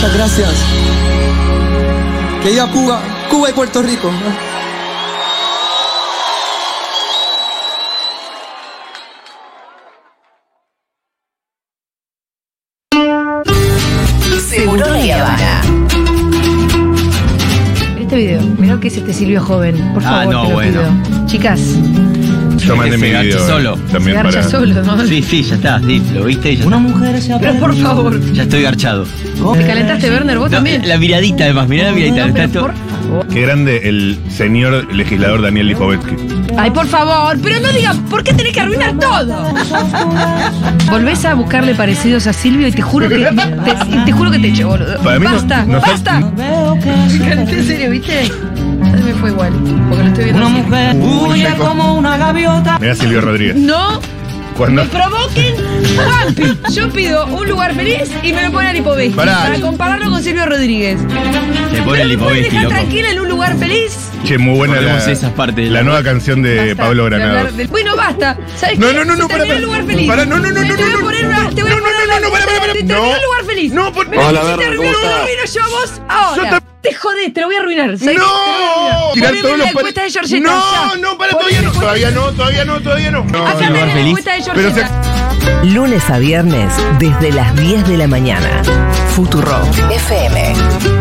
Muchas gracias. Que viva Cuba, Cuba y Puerto Rico. Seguro La Habana. Este video, mirá lo que es este Silvio joven. Por favor, no, te lo bueno. pido. Chicas, Yo mandé mi garche video solo. se también garcha para... solo, ¿no? Sí, ya está, sí, lo viste y ya está. Pero por favor. Ya estoy garchado. ¿Te calentaste, Werner? ¿Vos No, también? la miradita además, mirá la miradita. No, pero está por todo- favor. Qué grande el señor legislador Daniel Lipovetsky. Ay, por favor, pero no digas, ¿por qué tenés que arruinar todo? Volvés a buscarle parecidos a Silvio y te juro que te juro que te echo, boludo. Para mí no- Basta, no sé- basta. Canté en serio, ¿viste? A mí me fue igual, porque lo estoy viendo así. Huye como una gaviota. Mirá Silvio Rodríguez. No Cuando... me provoquen, Juanpi. Yo pido un lugar feliz y me lo ponen a Lipovetsky Pará. para compararlo con Silvio Rodríguez. Se pone el ¿Me pueden Lipovetsky, dejar loco. tranquila en un lugar feliz? Che, muy buena Ponemos esas partes de la la- nueva canción de Basta Pablo de hablar Granados. del- Bueno, basta. ¿Sabes No, qué? no, no, Se no, terminó pará, el lugar feliz. pará, no, no, no, Te no, voy a no, poner no, una. Te voy a no, poner no, una. no, pará, pará, Te no. terminó el lugar feliz. No, por- Mira, Hola, si Werner, termino, ¿cómo lo estás? arruino yo a vos ahora. Te jodés, te lo voy a arruinar. ¿Sabes? ¡No! Tirar Poneme todos la los encuesta de Georgetta. No, ya. no, para, Poneme todavía la no, encuesta. todavía no, todavía no, todavía no. Acá lugar tenés la feliz. encuesta de Pero Georgetta. Lunes a viernes desde las 10 de la mañana. Futurock FM.